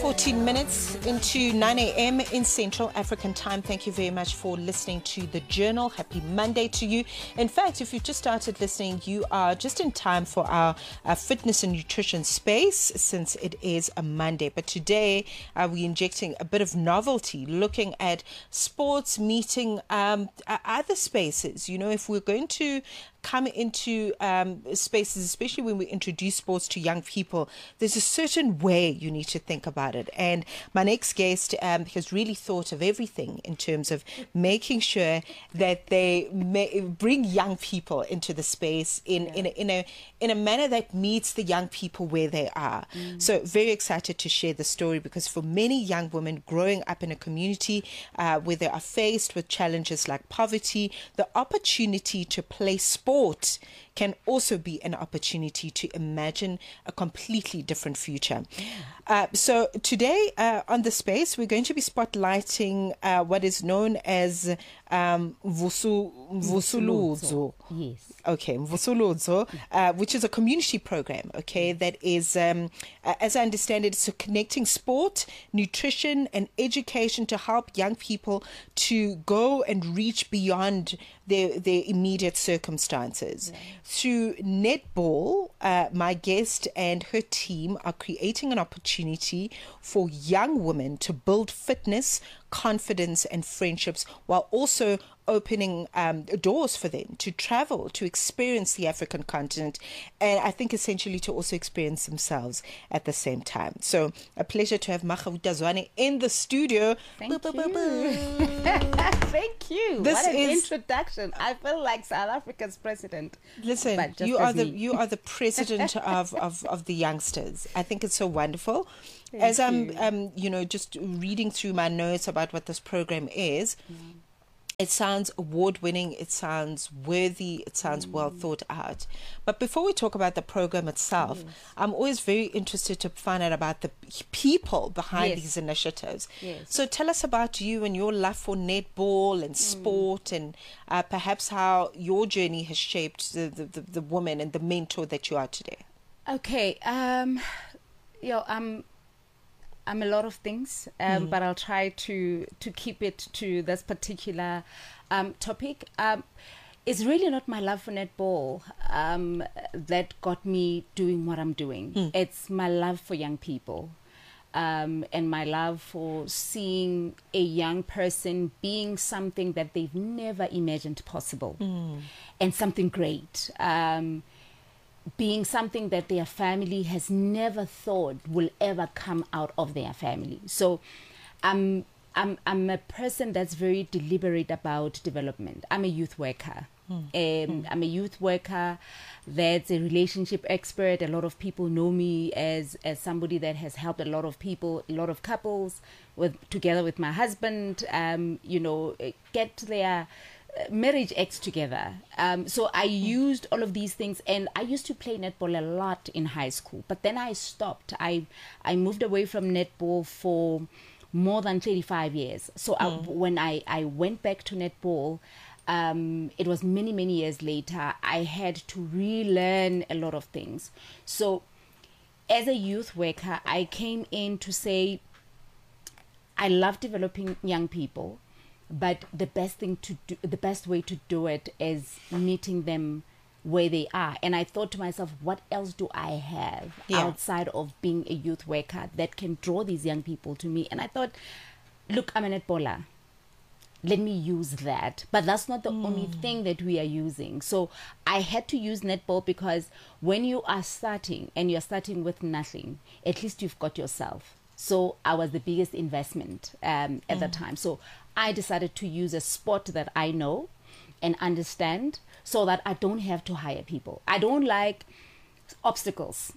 14 minutes into 9 a.m. in Central African time. Thank you very much for listening to The Journal. Happy Monday to you. In fact, if you've just started listening, you are just in time for our fitness and nutrition space, since it is a Monday. But today, we're injecting a bit of novelty, looking at sports meeting other spaces. You know, if we're going to come into spaces, especially when we introduce sports to young people, there's a certain way you need to think about it. And my next guest has really thought of everything in terms of making sure that they bring young people into the space in a manner that meets the young people where they are. So very excited to share the story, because for many young women growing up in a community where they are faced with challenges like poverty, the opportunity to play sport can also be an opportunity to imagine a completely different future. So today on the space, we're going to be spotlighting what is known as Mvusuludzo. Yes. Okay, Mvusuludzo, which is a community program, okay, that is, as I understand it, it's connecting sport, nutrition and education to help young people to go and reach beyond their immediate circumstances. Right. Through netball, my guest and her team are creating an opportunity for young women to build fitness, confidence and friendships, while also opening doors for them to travel, to experience the African continent, and I think essentially to also experience themselves at the same time. So a pleasure to have Makgabuta Zwane in the studio. Thank you. Thank you. This what an is introduction. I feel like South Africa's president. Listen, you are the president of the youngsters. I think it's so wonderful. As I'm just reading through my notes about what this program is, it sounds award-winning, it sounds worthy, it sounds well thought out. But before we talk about the program itself, I'm always very interested to find out about the people behind these initiatives. So tell us about you and your love for netball and sport, and perhaps how your journey has shaped the woman and the mentor that you are today. Okay, I'm a lot of things, but I'll try to keep it to this particular topic. It's really not my love for netball that got me doing what I'm doing. It's my love for young people, and my love for seeing a young person being something that they've never imagined possible, and something great. Being something that their family has never thought will ever come out of their family. So I'm a person that's very deliberate about development. I'm a youth worker. I'm a youth worker that's a relationship expert. A lot of people know me as somebody that has helped a lot of people, a lot of couples, together with my husband, get their marriage acts together. So I used all of these things, and I used to play netball a lot in high school, but then I stopped. I moved away from netball for more than 35 years. So when I went back to netball, it was many years later, I had to relearn a lot of things. So as a youth worker, I came in to say, I love developing young people, but the best way to do it is meeting them where they are. And I thought to myself, what else do I have outside of being a youth worker that can draw these young people to me? And I thought, look, I'm a netballer. Let me use that. But that's not the only thing that we are using. So I had to use netball, because when you are starting and you're starting with nothing, at least you've got yourself. So I was the biggest investment at the time. So I decided to use a sport that I know and understand, so that I don't have to hire people. I don't like obstacles.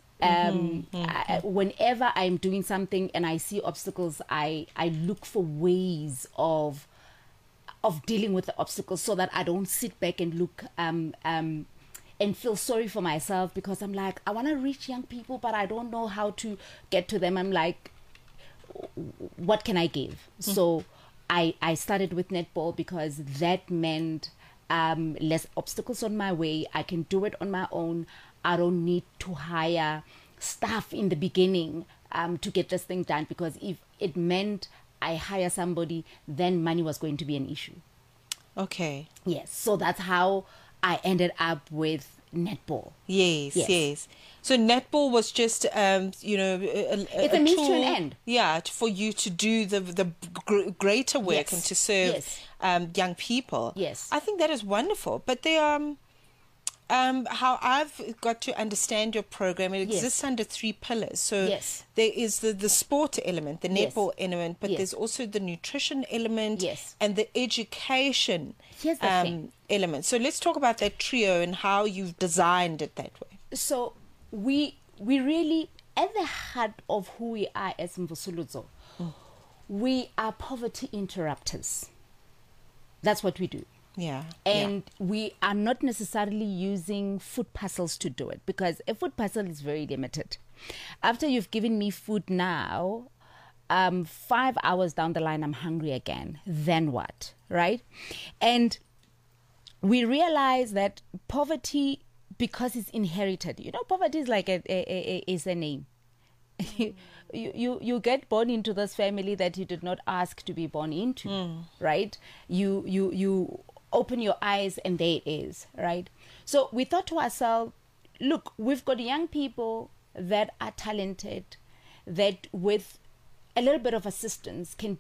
Whenever I'm doing something and I see obstacles, I look for ways of dealing with the obstacles, so that I don't sit back and look and feel sorry for myself, because I'm like, I want to reach young people, but I don't know how to get to them. I'm like, what can I give? So I started with netball, because that meant less obstacles on my way. I can do it on my own. I don't need to hire staff in the beginning. to get this thing done, because if it meant I hire somebody, then money was going to be an issue. Okay. Yes. So that's how I ended up with netball. Yes. So netball was just, it's a means tool, to an end. Yeah, for you to do the greater work and to serve young people. Yes. I think that is wonderful. But they how I've got to understand your program, it exists under 3 pillars. So there is the sport element, the netball element, but there's also the nutrition element and the education element. So let's talk about that trio and how you've designed it that way. So we really, at the heart of who we are as Mvusuludzo, we are poverty interrupters. That's what we do. Yeah. And we are not necessarily using food parcels to do it, because a food parcel is very limited. After you've given me food now, 5 hours down the line, I'm hungry again. Then what? Right? And we realize that poverty, because it's inherited, poverty is like is a name. You get born into this family that you did not ask to be born into, right? You open your eyes and there it is, right? So we thought to ourselves, look, we've got young people that are talented, that with a little bit of assistance can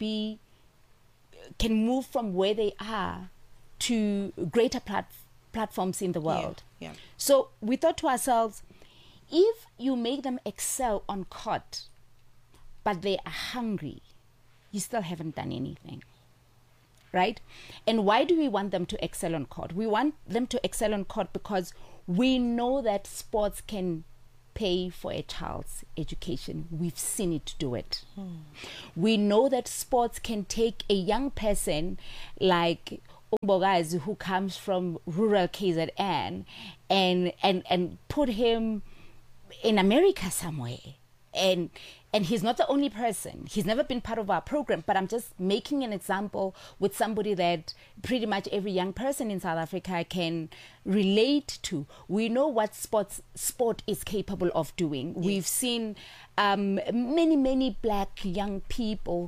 move from where they are to greater platforms in the world. Yeah. So we thought to ourselves, if you make them excel on court, but they are hungry, you still haven't done anything. Right? And why do we want them to excel on court? We want them to excel on court because we know that sports can pay for a child's education. We've seen it do it. We know that sports can take a young person like Umbogazi, who comes from rural KZN, and put him in America somewhere. And he's not the only person. He's never been part of our program, but I'm just making an example with somebody that pretty much every young person in South Africa can relate to. We know what sport is capable of doing. Yes. We've seen many black young people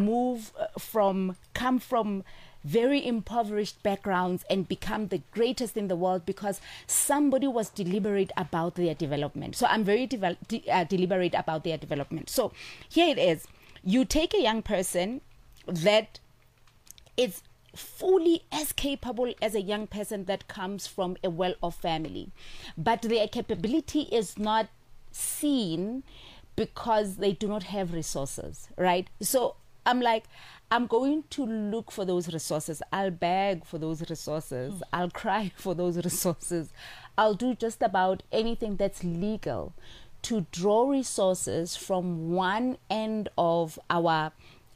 come from very impoverished backgrounds and become the greatest in the world because somebody was deliberate about their development. So I'm very deliberate about their development. So here it is. You take a young person that is fully as capable as a young person that comes from a well-off family, but their capability is not seen because they do not have resources, right? So I'm like, I'm going to look for those resources. I'll beg for those resources. I'll cry for those resources. I'll do just about anything that's legal to draw resources from one end of our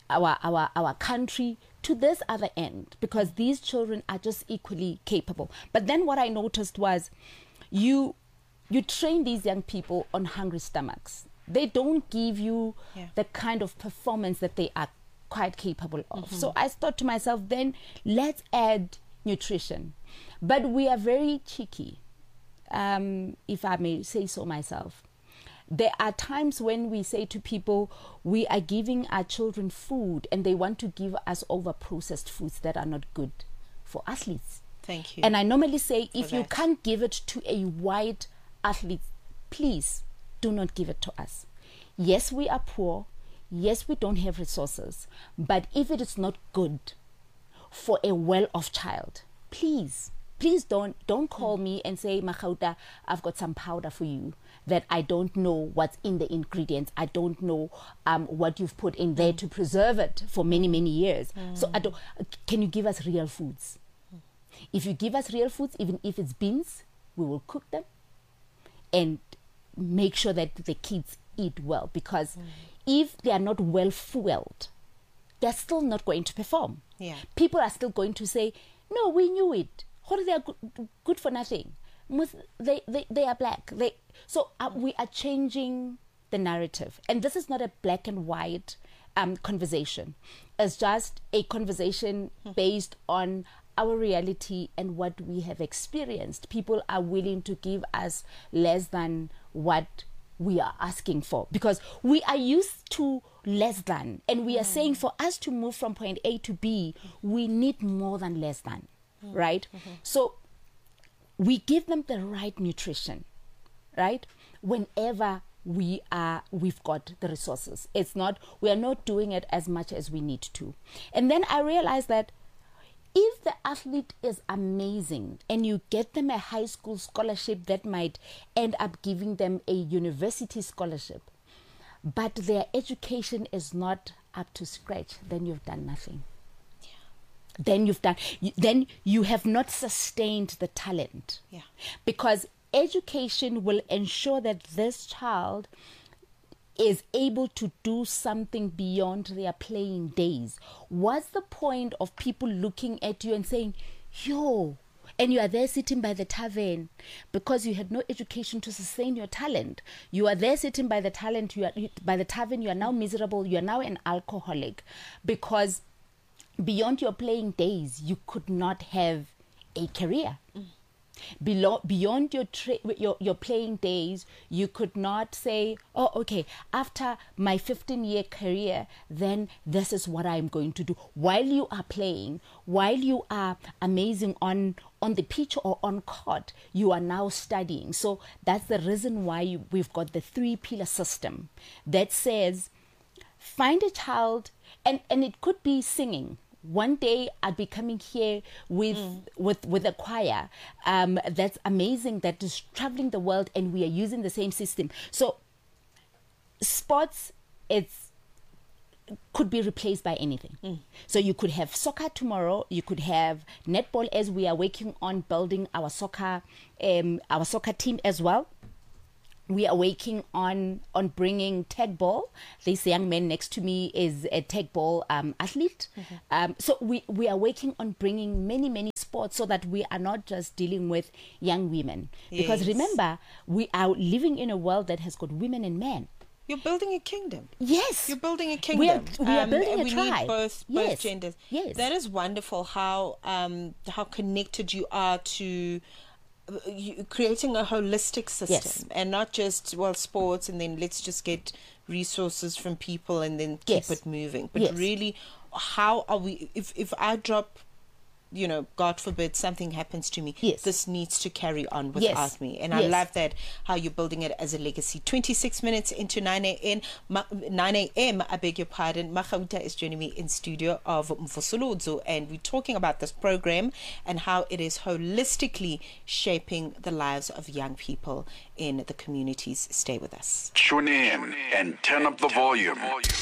country to this other end, because these children are just equally capable. But then what I noticed was you train these young people on hungry stomachs. They don't give you the kind of performance that they are quite capable of. So I thought to myself, then let's add nutrition. But we are very cheeky, if I may say so myself. There are times when we say to people, we are giving our children food and they want to give us over processed foods that are not good for athletes. Thank you. And I normally say, if you can't give it to a white athlete, please do not give it to us. Yes, we are poor. Yes, we don't have resources. But if it is not good for a well-off child, please don't call me and say, Makhauta, I've got some powder for you that I don't know what's in the ingredients. I don't know what you've put in there to preserve it for many years. So can you give us real foods? If you give us real foods, even if it's beans, we will cook them and make sure that the kids eat well, because if they are not well fueled, they're still not going to perform. People are still going to say, no, we knew it. How they are good for nothing? They are black. So we are changing the narrative, and this is not a black and white conversation. It's just a conversation based on our reality and what we have experienced. People are willing to give us less than what we are asking for, because we are used to less than, and we are saying for us to move from point A to B, we need more than less than, right? So we give them the right nutrition, right? Whenever we've got the resources. We are not doing it as much as we need to. And then I realized that if the athlete is amazing and you get them a high school scholarship that might end up giving them a university scholarship, but their education is not up to scratch, then you've done nothing. Then you have not sustained the talent. Yeah. Because education will ensure that this child is able to do something beyond their playing days. What's the point of people looking at you and saying, yo, and you are there sitting by the tavern because you had no education to sustain your talent. You are there sitting by the by the tavern, you are now miserable, you are now an alcoholic, because beyond your playing days, you could not have a career. Beyond your playing days, you could not say, oh, okay, after my 15-year career, then this is what I'm going to do. While you are playing, while you are amazing on the pitch or on court, you are now studying. So that's the reason why we've got the 3-pillar system that says, find a child, and it could be singing. One day I'd be coming here with a choir that's amazing, that is traveling the world, and we are using the same system. So sports, could be replaced by anything. So you could have soccer tomorrow, you could have netball, as we are working on building our soccer team as well. We are working on bringing tag ball. This young man next to me is a tag ball athlete. So we are working on bringing many sports, so that we are not just dealing with young women. Because remember, we are living in a world that has got women and men. You're building a kingdom. Yes. You're building a kingdom. We are building a tribe. We need both genders. Yes. That is wonderful how connected you are to creating a holistic system, and not just sports and then let's just get resources from people and then keep it moving, but really, how are we, if I drop, God forbid something happens to me, this needs to carry on without me. And I love that, how you're building it as a legacy. 26 minutes into 9 a.m. I beg your pardon. Makgauta is joining me in studio of Mvusuluzu, and we're talking about this program and how it is holistically shaping the lives of young people in the communities. Stay with us. Tune in and turn up the volume.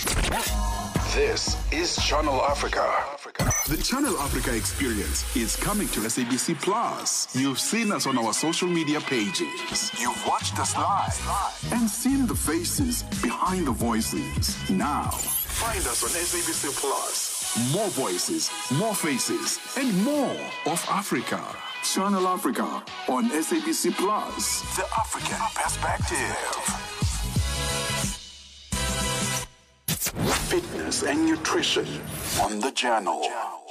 This is Channel Africa. The Channel Africa experience is coming to SABC Plus. You've seen us on our social media pages. You've watched us live and seen the faces behind the voices. Now, find us on SABC Plus. More voices, more faces, and more of Africa. Channel Africa on SABC Plus. The African perspective. Fitness and nutrition on the channel.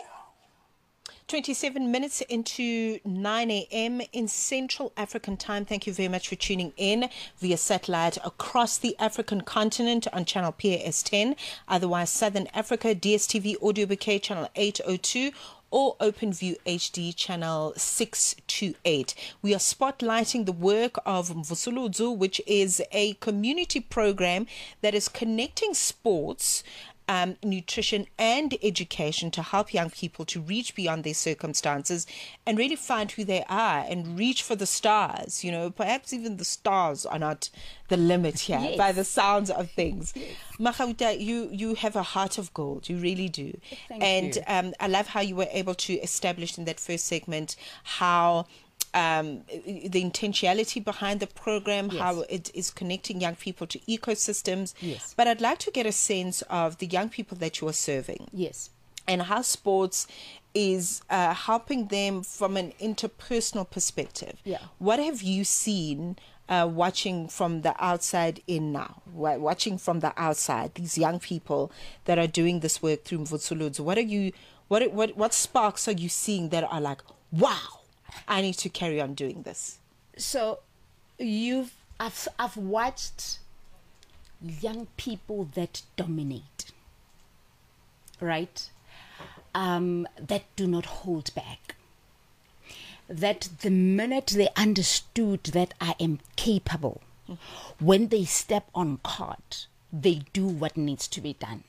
27 minutes into 9 a.m. in Central African time. Thank you very much for tuning in via satellite across the African continent on channel PAS10, otherwise Southern Africa, DSTV Audio Bouquet channel 802, or OpenView HD channel 628. We are spotlighting the work of Mvusuluzu, which is a community program that is connecting sports, nutrition and education to help young people to reach beyond their circumstances and really find who they are and reach for the stars. Perhaps even the stars are not the limit here by the sounds of things. Makgauta, you have a heart of gold. You really do. Thank you. I love how you were able to establish in that first segment how the intentionality behind the program, how it is connecting young people to ecosystems. But I'd like to get a sense of the young people that you are serving. And how sports is helping them from an interpersonal perspective. What have you seen watching from the outside in now? Watching from the outside, these young people that are doing this work through Mvusuluzu, what sparks are you seeing that are like, wow, I need to carry on doing this? So you've I've watched young people that dominate, right? That do not hold back. That the minute they understood that I am capable, when they step on court, they do what needs to be done.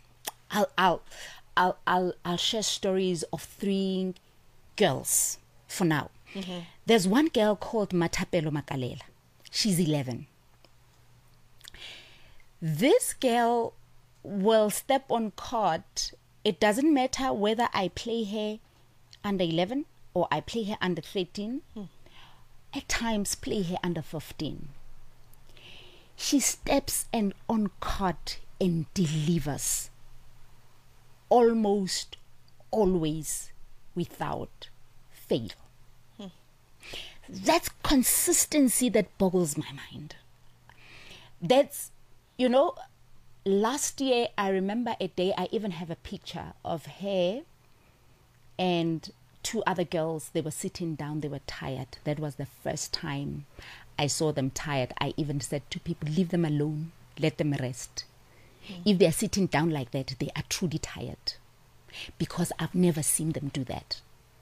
I'll share stories of 3 girls for now. There's one girl called Matapelo Makalela. She's 11. This girl will step on court. It doesn't matter whether I play her under 11 or I play her under 13. At times play her under 15. She steps on court and delivers. Almost always without fail. That's consistency that boggles my mind. That's, last year I remember a day, I even have a picture of her and 2 other girls. They were sitting down, they were tired. That was the first time I saw them tired. I even said to people, leave them alone, let them rest. If they're sitting down like that, they are truly tired, because I've never seen them do that.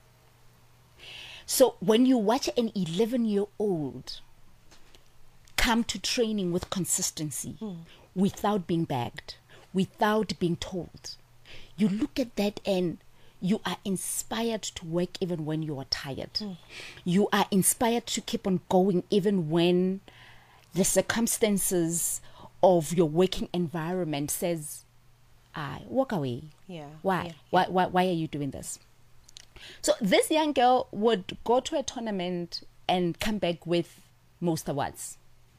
So when you watch an 11-year-old come to training with consistency, without being begged, without being told, you look at that and you are inspired to work even when you are tired. You are inspired to keep on going even when the circumstances of your working environment says, walk away. Why? Why are you doing this? So this young girl would go to a tournament and come back with most awards.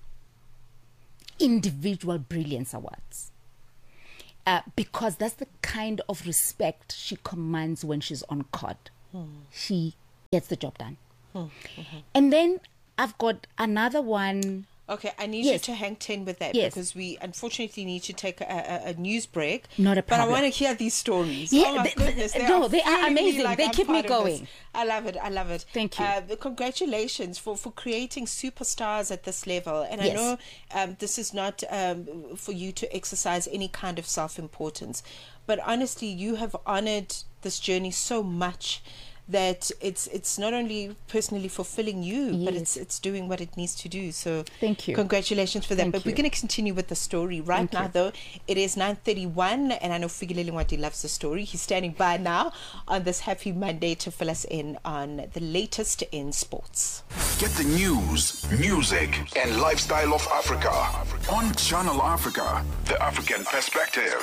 Individual brilliance awards. Because that's the kind of respect she commands when she's on court. She gets the job done. And then I've got another one. Okay, I need you to hang 10 with that, because we unfortunately need to take a news break. Not a problem. But I want to hear these stories. Yeah, oh my goodness. They are amazing. They keep me going. I love it. I love it. Thank you. Congratulations for creating superstars at this level. And I know this is not for you to exercise any kind of self-importance. But honestly, you have honored this journey so much that it's not only personally fulfilling you, but it's doing what it needs to do. So thank you. Congratulations for that. But we're going to continue with the story right now, though. It is 9:31, and I know Fikile Lingwati loves the story. He's standing by now on this happy Monday to fill us in on the latest in sports. Get the news, music, and lifestyle of Africa On Channel Africa. The African Perspective.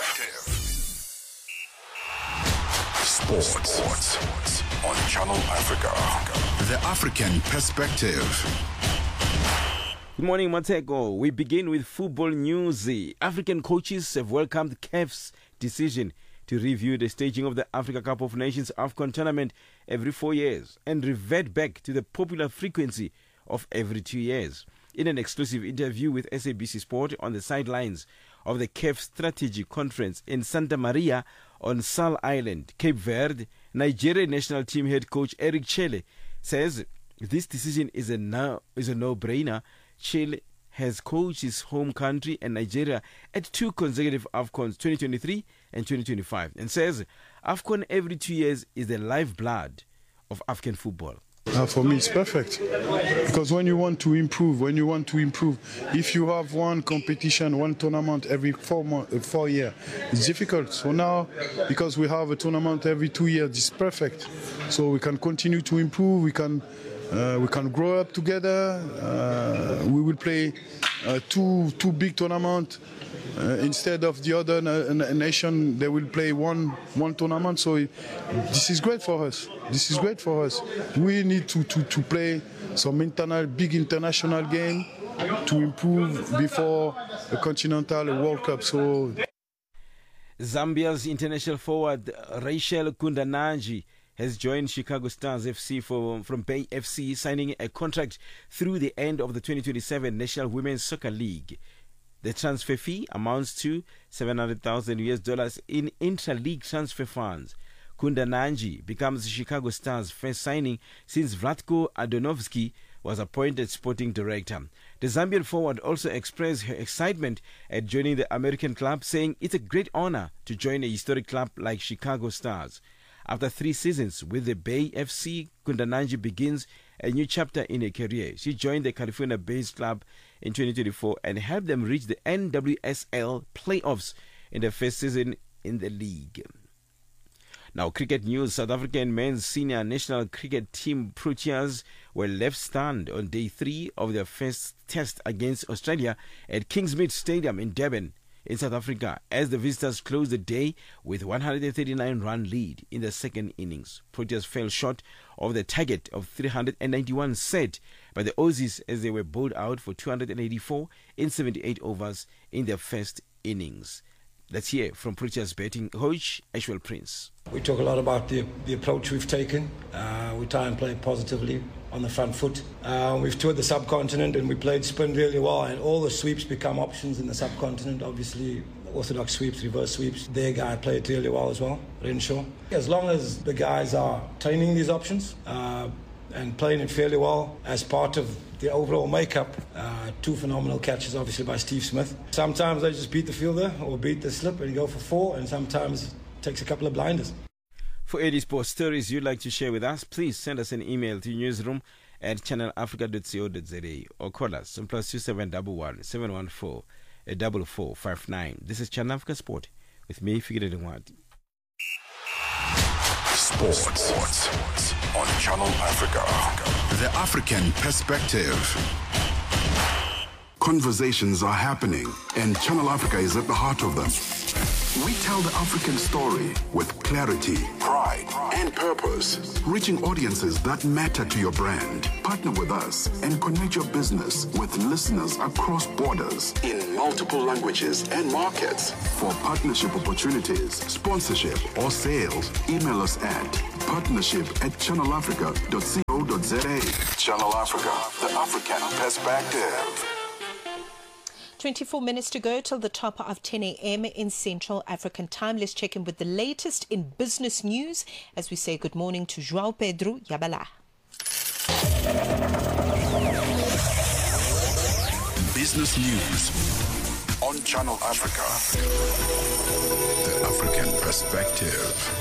Sports on Channel Africa. The African Perspective. Good morning, Mateko. We begin with football news. African coaches have welcomed CAF's decision to review the staging of the Africa Cup of Nations AFCON tournament every 4 years and revert back to the popular frequency of every 2 years. In an exclusive interview with SABC Sport on the sidelines of the CAF Strategy Conference in Santa Maria on Sal Island, Cape Verde, Nigerian national team head coach Eric Chelle says this decision is a no-brainer. Chelle has coached his home country and Nigeria at 2 consecutive AFCONs, 2023 and 2025, and says AFCON every 2 years is the lifeblood of African football. For me, it's perfect, because when you want to improve, if you have one competition, one tournament every 4 years, it's difficult. So now, because we have a tournament every 2 years, it's perfect. So we can continue to improve. We can grow up together. We will play two big tournaments. Instead of the other nation, they will play one tournament. So this is great for us. We need to play some big international game to improve before a continental World Cup. So Zambia's international forward Rachel Kundananji has joined Chicago Stars FC from Bay FC, signing a contract through the end of the 2027 National Women's Soccer League. The transfer fee amounts to $700,000 in intra-league transfer funds. Kundananji becomes Chicago Stars' first signing since Vlatko Adonovsky was appointed sporting director. The Zambian forward also expressed her excitement at joining the American club, saying it's a great honor to join a historic club like Chicago Stars. After 3 seasons with the Bay FC, Kundananji begins a new chapter in her career. She joined the California-based club in 2024 and helped them reach the NWSL playoffs in the first season in the league. Now, cricket news. South African men's senior national cricket team Proteas were left stunned on day 3 of their first test against Australia at Kingsmead Stadium in Durban in South Africa as the visitors closed the day with 139-run lead in the second innings. Proteas fell short of the target of 391 set by the Aussies as they were bowled out for 284 in 78 overs in their first innings. Let's hear from Proteas batting coach Ashwell Prince. We talk a lot about the approach we've taken. We try and play positively on the front foot. We've toured the subcontinent and we played spin really well, and all the sweeps become options in the subcontinent. Obviously, orthodox sweeps, reverse sweeps. Their guy played really well as well, Renshaw. As long as the guys are training these options and playing it fairly well as part of the overall makeup, 2 phenomenal catches obviously by Steve Smith. Sometimes they just beat the fielder or beat the slip and go for 4, and sometimes it takes a couple of blinders. For any sports stories you'd like to share with us, please send us an email to newsroom@channelafrica.co.za or call us on +2711 714 4459. This is Channel Africa Sport with me, Figure Nwadi. Sports on Channel Africa. The African perspective. Conversations are happening, and Channel Africa is at the heart of them. We tell the African story with clarity, pride, and purpose, reaching audiences that matter to your brand. Partner with us and connect your business with listeners across borders in multiple languages and markets. For partnership opportunities, sponsorship, or sales, email us at partnership@channelafrica.co.za. Channel Africa, the African perspective. 24 minutes to go till the top of 10 a.m. in Central African time. Let's check in with the latest in business news as we say good morning to João Pedro Yabala. Business news on Channel Africa. The African perspective.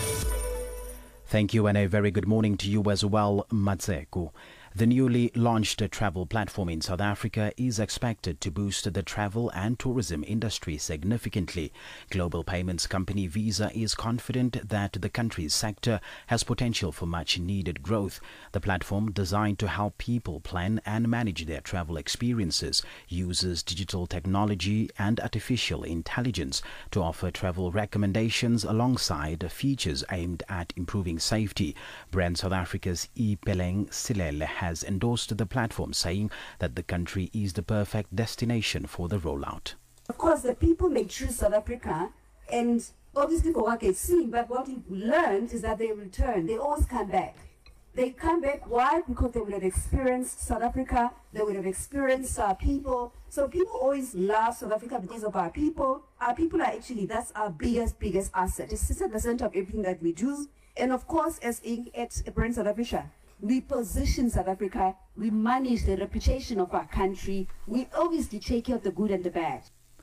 Thank you and a very good morning to you as well, Matseko. The newly launched travel platform in South Africa is expected to boost the travel and tourism industry significantly. Global payments company Visa is confident that the country's sector has potential for much needed growth. The platform, designed to help people plan and manage their travel experiences, uses digital technology and artificial intelligence to offer travel recommendations alongside features aimed at improving safety. Brand South Africa's Ipeleng Silele has endorsed the platform, saying that the country is the perfect destination for the rollout. Of course, the people may choose South Africa, and obviously for what they've seen, but what we've learned is that they return. They always come back. They come back. Why? Because they would have experienced South Africa. They would have experienced our people. So people always love South Africa because of our people. Our people are actually, that's our biggest asset. It's at the center of everything that we do. And of course, as at Brand South Africa, we position South Africa, we manage the reputation of our country, we obviously take care of the good and the bad.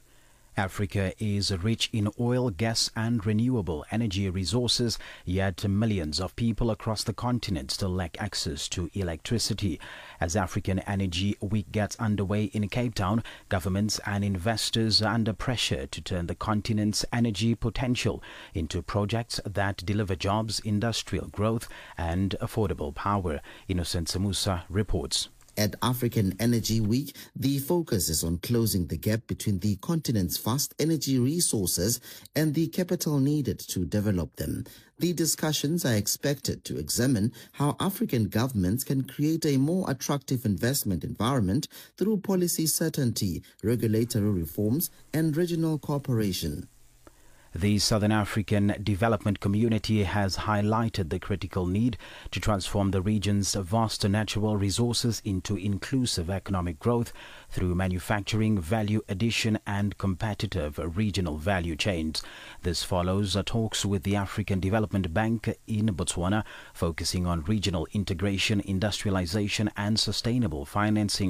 Africa is rich in oil, gas and renewable energy resources, yet millions of people across the continent still lack access to electricity. As African Energy Week gets underway in Cape Town, governments and investors are under pressure to turn the continent's energy potential into projects that deliver jobs, industrial growth and affordable power. Innocent Samusa reports. At African Energy Week, the focus is on closing the gap between the continent's vast energy resources and the capital needed to develop them. The discussions are expected to examine how African governments can create a more attractive investment environment through policy certainty, regulatory reforms, and regional cooperation. The Southern African Development Community has highlighted the critical need to transform the region's vast natural resources into inclusive economic growth through manufacturing, value addition and competitive regional value chains. This follows talks with the African Development Bank in Botswana, focusing on regional integration, industrialization and sustainable financing.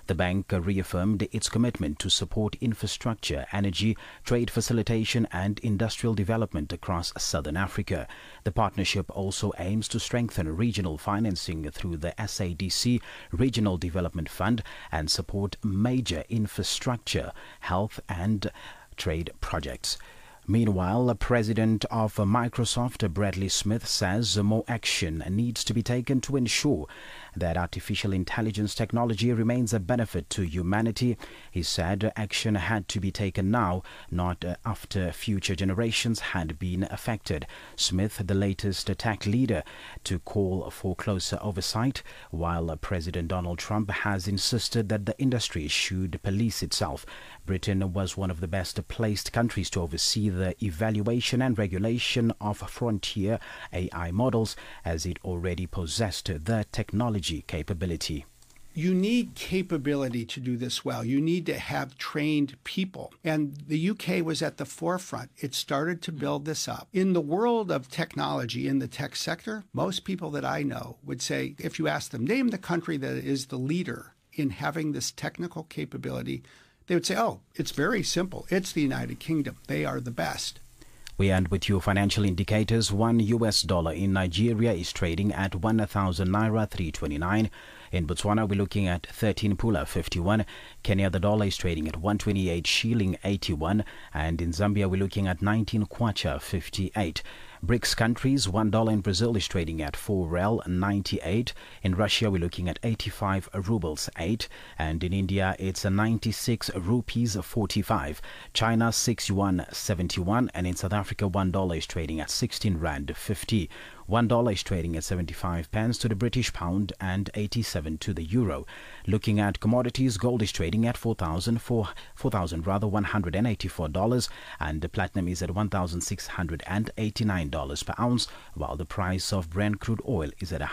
The bank reaffirmed its commitment to support infrastructure, energy, trade facilitation and industrial development across southern Africa. The partnership also aims to strengthen regional financing through the SADC Regional Development Fund and support major infrastructure, health and trade projects. Meanwhile, the president of Microsoft, Bradley Smith, says more action needs to be taken to ensure that artificial intelligence technology remains a benefit to humanity. He said action had to be taken now, not after future generations had been affected. Smith, the latest tech leader, to call for closer oversight, while President Donald Trump has insisted that the industry should police itself. Britain was one of the best placed countries to oversee the evaluation and regulation of frontier AI models, as it already possessed the technology capability. You need capability to do this well. You need to have trained people. And the UK was at the forefront. It started to build this up. In the world of technology, in the tech sector, most people that I know would say, if you ask them, name the country that is the leader in having this technical capability, they would say, oh, it's very simple. It's the United Kingdom. They are the best. We end with your financial indicators. $1 in Nigeria is trading at 1,000 naira 329. In Botswana, we're looking at 13 pula 51. Kenya, the dollar is trading at 128 shilling 81. And in Zambia, we're looking at 19 kwacha 58. BRICS countries, $1 in Brazil is trading at 4 rel 98. In Russia, we're looking at 85 rubles 8. And in India, it's 96 rupees 45. China, 6 yuan 71. And in South Africa, $1 is trading at 16 rand 50. $1 is trading at 75 pence to the British pound and 87 to the euro. Looking at commodities, gold is trading at $4,184, and the platinum is at $1,689 per ounce, while the price of Brent crude oil is at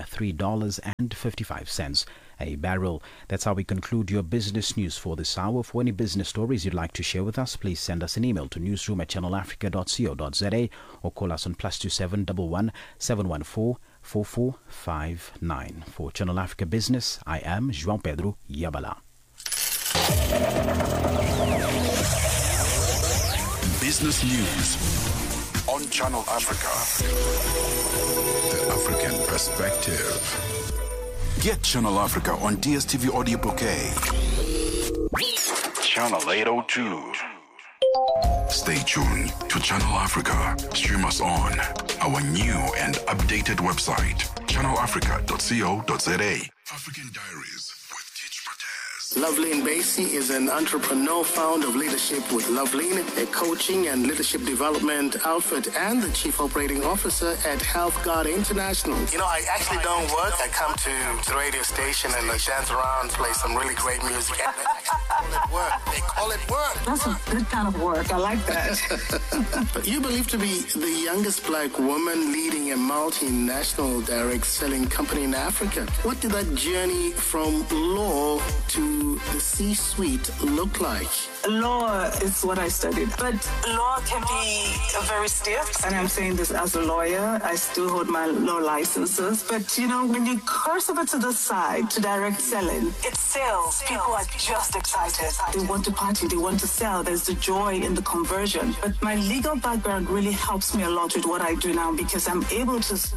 $103.55 a barrel. That's how we conclude your business news for this hour. For any business stories you'd like to share with us, please send us an email to newsroom@channelafrica.co.za or call us on +27 11 714 4459. For Channel Africa Business, I am João Pedro Yabala. Business news on Channel Africa. The African perspective. Get Channel Africa on DSTV Audio Bouquet. Channel 802. Stay tuned to Channel Africa. Stream us on our new and updated website, channelafrica.co.za. African Diaries with Teach Mataz. Loveline Basie is an entrepreneur, founder of Leadership with Loveline, a coaching and leadership development outfit, and the chief operating officer at Health Guard International. You know, I actually don't work. I come to the radio station and I dance around, play some really great music. They call it work. That's a good kind of work. I like that. But you believe to be the youngest black woman leading a multinational direct selling company in Africa. What did that journey from law to the C-suite look like? Law is what I studied, but law can be very stiff. And I'm saying this as a lawyer. I still hold my law licenses. But, you know, when you curse over to the side to direct selling, it's sales. People are just excited. They want to party. They want to sell. There's the joy in the conversion. But my legal background really helps me a lot with what I do now because I'm able to